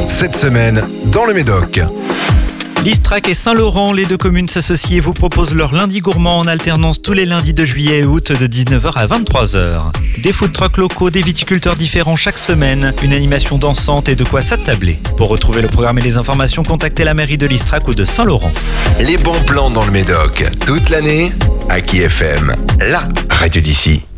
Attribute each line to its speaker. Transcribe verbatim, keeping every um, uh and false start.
Speaker 1: Cette semaine, dans le Médoc.
Speaker 2: Listrac et Saint-Laurent, les deux communes s'associent et vous proposent leur lundi gourmand en alternance tous les lundis de juillet et août de dix-neuf heures à vingt-trois heures. Des food trucks locaux, des viticulteurs différents chaque semaine, une animation dansante et de quoi s'attabler. Pour retrouver le programme et les informations, contactez la mairie de Listrac ou de Saint-Laurent.
Speaker 1: Les bons plans dans le Médoc, toute l'année, Aki F M, la radio d'ici.